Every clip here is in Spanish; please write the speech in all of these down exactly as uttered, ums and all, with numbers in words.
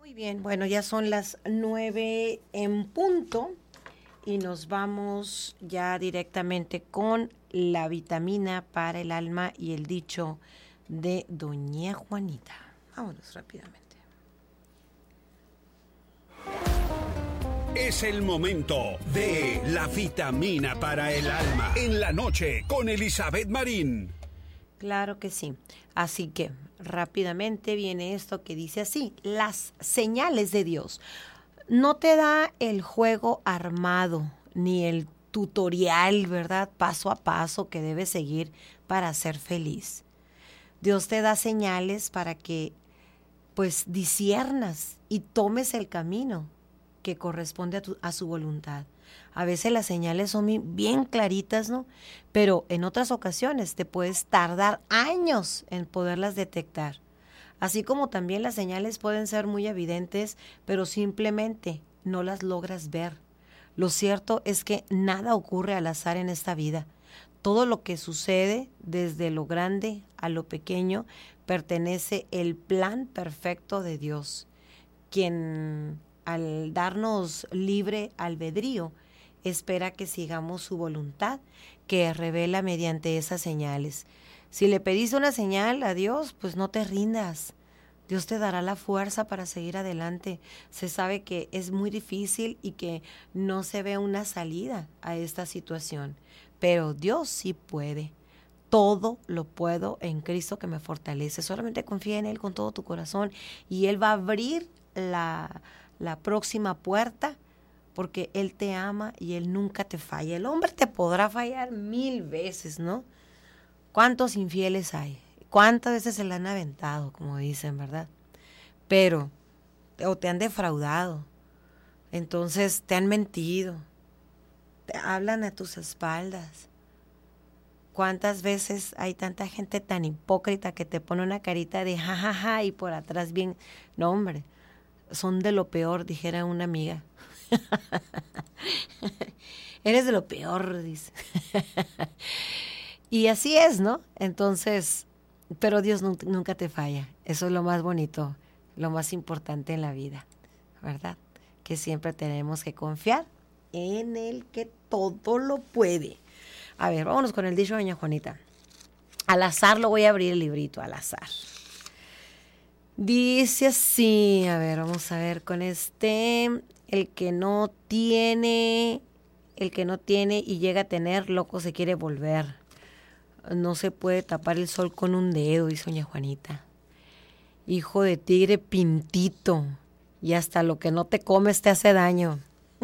Muy bien, bueno, ya son las nueve en punto y nos vamos ya directamente con la vitamina para el alma y el dicho de doña Juanita. Vámonos rápidamente. Es el momento de la vitamina para el alma en la noche con Elizabeth Marín. Claro que sí. Así que rápidamente viene esto que dice así: las señales de Dios. No te da el juego armado ni el tutorial, ¿verdad? Paso a paso que debes seguir para ser feliz. Dios te da señales para que pues disciernas y tomes el camino que corresponde a, tu, a su voluntad. A veces las señales son bien claritas, ¿no? Pero en otras ocasiones te puedes tardar años en poderlas detectar. Así como también las señales pueden ser muy evidentes, pero simplemente no las logras ver. Lo cierto es que nada ocurre al azar en esta vida. Todo lo que sucede, desde lo grande a lo pequeño, pertenece al plan perfecto de Dios, quien al darnos libre albedrío, espera que sigamos su voluntad, que revela mediante esas señales. Si le pediste una señal a Dios, pues no te rindas. Dios te dará la fuerza para seguir adelante. Se sabe que es muy difícil y que no se ve una salida a esta situación, pero Dios sí puede. Todo lo puedo en Cristo que me fortalece. Solamente confía en Él con todo tu corazón y Él va a abrir la, la próxima puerta, porque Él te ama y Él nunca te falla. El hombre te podrá fallar mil veces, ¿no? ¿Cuántos infieles hay? ¿Cuántas veces se le han aventado, como dicen, verdad? Pero, o te han defraudado, entonces te han mentido, te hablan a tus espaldas. ¿Cuántas veces hay tanta gente tan hipócrita que te pone una carita de jajaja ja, ja, y por atrás bien? No, hombre, son de lo peor, dijera una amiga. Eres de lo peor, dice. Y así es, ¿no? Entonces, pero Dios nunca, nunca te falla. Eso es lo más bonito, lo más importante en la vida, ¿verdad? Que siempre tenemos que confiar en el que todo lo puede. A ver, vámonos con el dicho de doña Juanita. Al azar lo voy a abrir el librito, al azar. Dice así, a ver, vamos a ver con este, el que no tiene, el que no tiene y llega a tener, loco se quiere volver. No se puede tapar el sol con un dedo, dice doña Juanita. Hijo de tigre pintito, y hasta lo que no te comes te hace daño.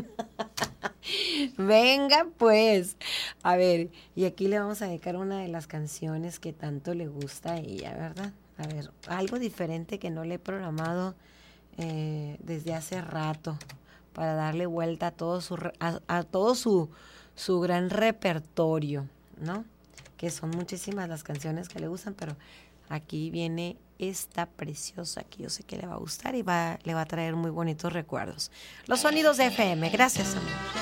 Venga pues, a ver, y aquí le vamos a dedicar una de las canciones que tanto le gusta a ella, ¿verdad? A ver, algo diferente que no le he programado eh, desde hace rato para darle vuelta a todo su a, a todo su su gran repertorio, ¿no? Que son muchísimas las canciones que le gustan, pero aquí viene esta preciosa que yo sé que le va a gustar y va, le va a traer muy bonitos recuerdos. Los sonidos de F M. Gracias, amor.